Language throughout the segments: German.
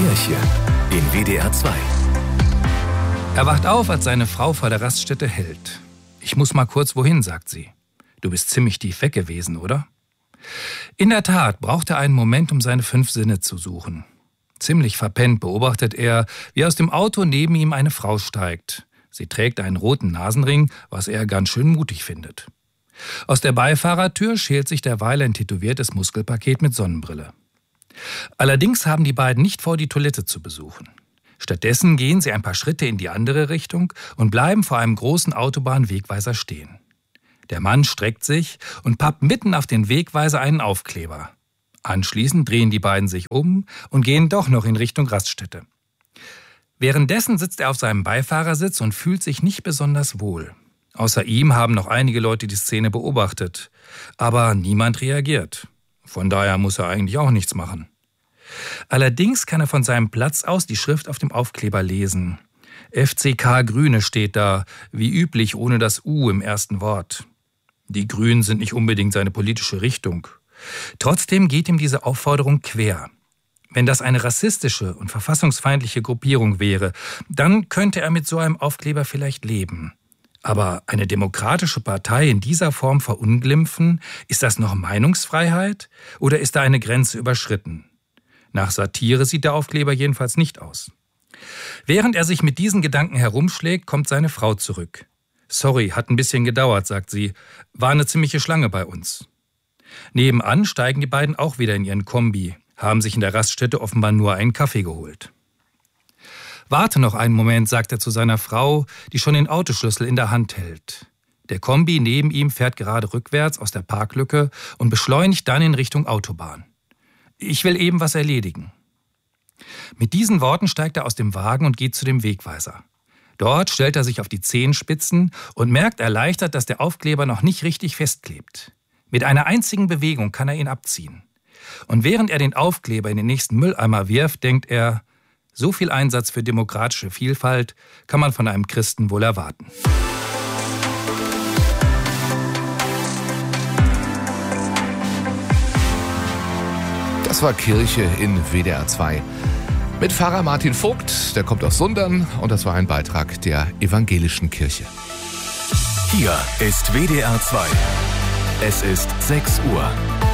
Kirche in WDR 2. Er wacht auf, als seine Frau vor der Raststätte hält. »Ich muss mal kurz wohin«, sagt sie. »Du bist ziemlich tief weg gewesen, oder?« In der Tat braucht er einen Moment, um seine 5 Sinne zu suchen. Ziemlich verpennt beobachtet er, wie aus dem Auto neben ihm eine Frau steigt. Sie trägt einen roten Nasenring, was er ganz schön mutig findet. Aus der Beifahrertür schält sich derweil ein tätowiertes Muskelpaket mit Sonnenbrille. Allerdings haben die beiden nicht vor, die Toilette zu besuchen. Stattdessen gehen sie ein paar Schritte in die andere Richtung und bleiben vor einem großen Autobahnwegweiser stehen. Der Mann streckt sich und pappt mitten auf den Wegweiser einen Aufkleber. Anschließend drehen die beiden sich um und gehen doch noch in Richtung Raststätte. Währenddessen sitzt er auf seinem Beifahrersitz und fühlt sich nicht besonders wohl. Außer ihm haben noch einige Leute die Szene beobachtet. Aber niemand reagiert. Von daher muss er eigentlich auch nichts machen. Allerdings kann er von seinem Platz aus die Schrift auf dem Aufkleber lesen. FCK Grüne steht da, wie üblich ohne das U im ersten Wort. Die Grünen sind nicht unbedingt seine politische Richtung. Trotzdem geht ihm diese Aufforderung quer. Wenn das eine rassistische und verfassungsfeindliche Gruppierung wäre, dann könnte er mit so einem Aufkleber vielleicht leben. Aber eine demokratische Partei in dieser Form verunglimpfen, ist das noch Meinungsfreiheit oder ist da eine Grenze überschritten? Nach Satire sieht der Aufkleber jedenfalls nicht aus. Während er sich mit diesen Gedanken herumschlägt, kommt seine Frau zurück. »Sorry, hat ein bisschen gedauert«, sagt sie. »War eine ziemliche Schlange bei uns.« Nebenan steigen die beiden auch wieder in ihren Kombi, haben sich in der Raststätte offenbar nur einen Kaffee geholt. »Warte noch einen Moment«, sagt er zu seiner Frau, die schon den Autoschlüssel in der Hand hält. Der Kombi neben ihm fährt gerade rückwärts aus der Parklücke und beschleunigt dann in Richtung Autobahn. »Ich will eben was erledigen.« Mit diesen Worten steigt er aus dem Wagen und geht zu dem Wegweiser. Dort stellt er sich auf die Zehenspitzen und merkt erleichtert, dass der Aufkleber noch nicht richtig festklebt. Mit einer einzigen Bewegung kann er ihn abziehen. Und während er den Aufkleber in den nächsten Mülleimer wirft, denkt er, so viel Einsatz für demokratische Vielfalt kann man von einem Christen wohl erwarten. Das war Kirche in WDR 2. Mit Pfarrer Martin Vogt, der kommt aus Sundern, und das war ein Beitrag der Evangelischen Kirche. Hier ist WDR 2. Es ist 6 Uhr.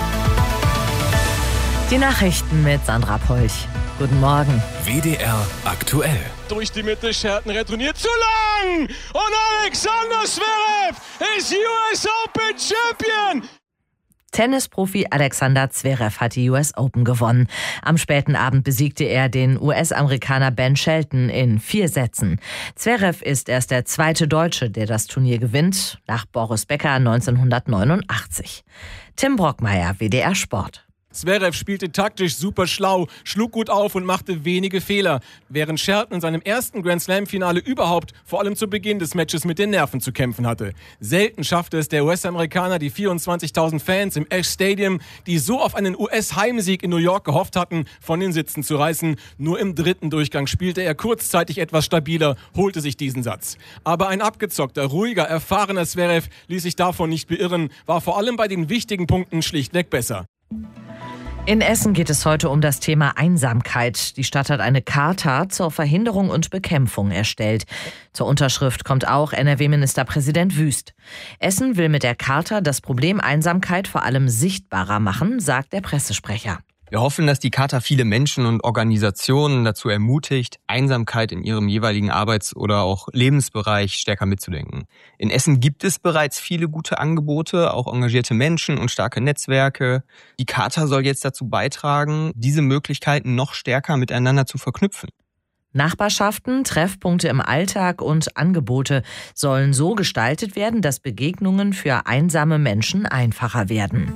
Die Nachrichten mit Sandra Polch. Guten Morgen. WDR aktuell. Durch die Mitte, Scherten retourniert zu lang. Und Alexander Zverev ist US Open Champion. Tennisprofi Alexander Zverev hat die US Open gewonnen. Am späten Abend besiegte er den US-Amerikaner Ben Shelton in 4 Sätzen. Zverev ist erst der zweite Deutsche, der das Turnier gewinnt, nach Boris Becker 1989. Tim Brockmeier, WDR Sport. Zverev spielte taktisch super schlau, schlug gut auf und machte wenige Fehler, während Shelton in seinem ersten Grand-Slam-Finale überhaupt vor allem zu Beginn des Matches mit den Nerven zu kämpfen hatte. Selten schaffte es der US-Amerikaner, die 24.000 Fans im Ash Stadium, die so auf einen US-Heimsieg in New York gehofft hatten, von den Sitzen zu reißen. Nur im dritten Durchgang spielte er kurzzeitig etwas stabiler, holte sich diesen Satz. Aber ein abgezockter, ruhiger, erfahrener Zverev ließ sich davon nicht beirren, war vor allem bei den wichtigen Punkten schlichtweg besser. In Essen geht es heute um das Thema Einsamkeit. Die Stadt hat eine Charta zur Verhinderung und Bekämpfung erstellt. Zur Unterschrift kommt auch NRW-Ministerpräsident Wüst. Essen will mit der Charta das Problem Einsamkeit vor allem sichtbarer machen, sagt der Pressesprecher. Wir hoffen, dass die Charta viele Menschen und Organisationen dazu ermutigt, Einsamkeit in ihrem jeweiligen Arbeits- oder auch Lebensbereich stärker mitzudenken. In Essen gibt es bereits viele gute Angebote, auch engagierte Menschen und starke Netzwerke. Die Charta soll jetzt dazu beitragen, diese Möglichkeiten noch stärker miteinander zu verknüpfen. Nachbarschaften, Treffpunkte im Alltag und Angebote sollen so gestaltet werden, dass Begegnungen für einsame Menschen einfacher werden.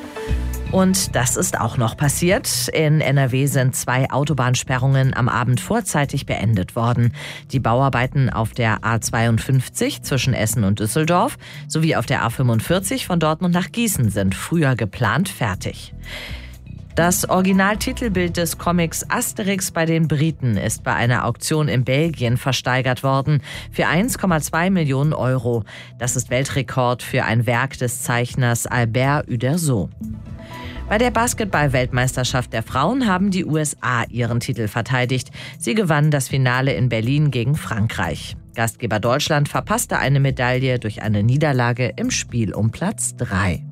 Und das ist auch noch passiert. In NRW sind 2 Autobahnsperrungen am Abend vorzeitig beendet worden. Die Bauarbeiten auf der A52 zwischen Essen und Düsseldorf sowie auf der A45 von Dortmund nach Gießen sind früher geplant fertig. Das Originaltitelbild des Comics Asterix bei den Briten ist bei einer Auktion in Belgien versteigert worden für 1,2 Millionen Euro. Das ist Weltrekord für ein Werk des Zeichners Albert Uderzo. Bei der Basketball-Weltmeisterschaft der Frauen haben die USA ihren Titel verteidigt. Sie gewannen das Finale in Berlin gegen Frankreich. Gastgeber Deutschland verpasste eine Medaille durch eine Niederlage im Spiel um Platz 3.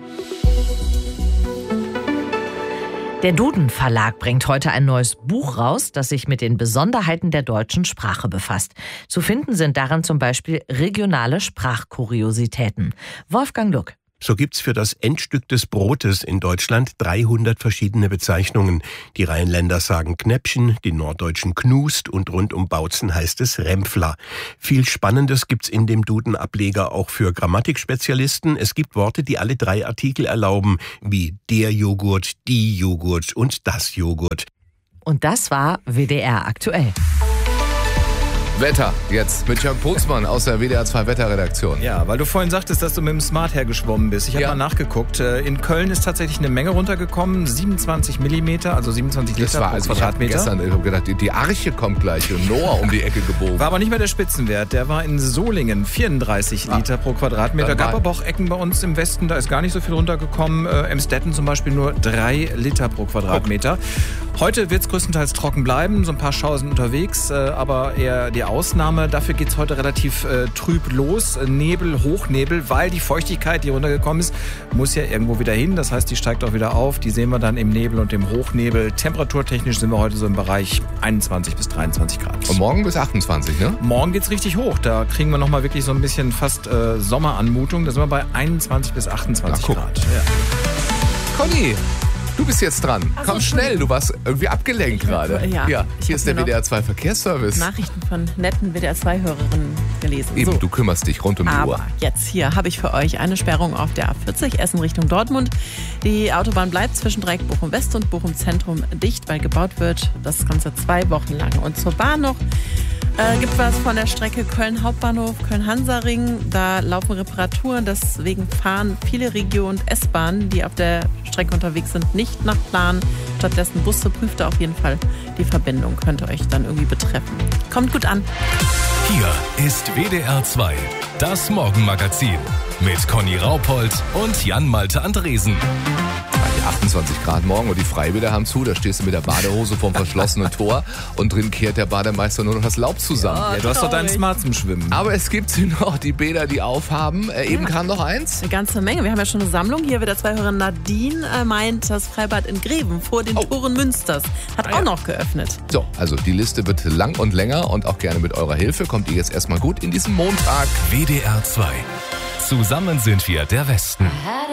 Der Duden Verlag bringt heute ein neues Buch raus, das sich mit den Besonderheiten der deutschen Sprache befasst. Zu finden sind darin zum Beispiel regionale Sprachkuriositäten. Wolfgang Luck. So gibt's für das Endstück des Brotes in Deutschland 300 verschiedene Bezeichnungen. Die Rheinländer sagen Knäppchen, die Norddeutschen Knust und rund um Bautzen heißt es Rempfler. Viel Spannendes gibt's in dem Duden-Ableger auch für Grammatikspezialisten. Es gibt Worte, die alle 3 Artikel erlauben, wie der Joghurt, die Joghurt und das Joghurt. Und das war WDR aktuell. Wetter, jetzt mit Jörg Bootsmann aus der WDR 2 Wetterredaktion. Ja, weil du vorhin sagtest, dass du mit dem Smart hergeschwommen bist. Ich habe mal nachgeguckt. In Köln ist tatsächlich eine Menge runtergekommen. 27 Millimeter, also 27 Liter pro Quadratmeter. Ich habe gedacht, die Arche kommt gleich und Noah um die Ecke gebogen. War aber nicht mehr der Spitzenwert. Der war in Solingen 34 Liter pro Quadratmeter. Gab aber auch Ecken bei uns im Westen, da ist gar nicht so viel runtergekommen. Emstetten zum Beispiel nur 3 Liter pro Quadratmeter. Heute wird es größtenteils trocken bleiben. So ein paar Schauer sind unterwegs, aber eher die Ausnahme. Dafür geht es heute relativ trüb los. Nebel, Hochnebel, weil die Feuchtigkeit, die runtergekommen ist, muss ja irgendwo wieder hin. Das heißt, die steigt auch wieder auf. Die sehen wir dann im Nebel und im Hochnebel. Temperaturtechnisch sind wir heute so im Bereich 21 bis 23 Grad. Und morgen bis 28, ne? Morgen geht's richtig hoch. Da kriegen wir nochmal wirklich so ein bisschen fast Sommeranmutung. Da sind wir bei 21 bis 28 Grad. Ja. Conny, du bist jetzt dran. Komm schnell, du warst irgendwie abgelenkt gerade. Ja, hier ist der WDR 2 Verkehrsservice. Nachrichten von netten WDR 2 Hörerinnen gelesen. Eben, du kümmerst dich rund um die Uhr. Aber jetzt hier habe ich für euch eine Sperrung auf der A40 Essen Richtung Dortmund. Die Autobahn bleibt zwischen Dreieck Bochum West und Bochum Zentrum dicht, weil gebaut wird. Das Ganze 2 Wochen lang. Und zur Bahn noch. Gibt was von der Strecke Köln Hauptbahnhof, Köln-Hansaring. Da laufen Reparaturen, deswegen fahren viele Regio- und S-Bahnen, die auf der Strecke unterwegs sind, nicht nach Plan. Stattdessen Busse, prüft auf jeden Fall die Verbindung. Könnte euch dann irgendwie betreffen. Kommt gut an. Hier ist WDR 2, das Morgenmagazin mit Conny Raupold und Jan-Malte Andresen. 28 Grad morgen und die Freibäder haben zu. Da stehst du mit der Badehose vorm verschlossenen Tor und drin kehrt der Bademeister nur noch das Laub zusammen. Ja, du hast doch deinen Smart zum Schwimmen. Aber es gibt noch die Bäder, die aufhaben. Eben kam noch eins. Eine ganze Menge. Wir haben ja schon eine Sammlung. Hier wird der 2 Hörer Nadine meint, das Freibad in Greven vor den Toren Münsters hat auch noch geöffnet. So, also die Liste wird lang und länger und auch gerne mit eurer Hilfe kommt ihr jetzt erstmal gut in diesen Montag. WDR 2. Zusammen sind wir der Westen.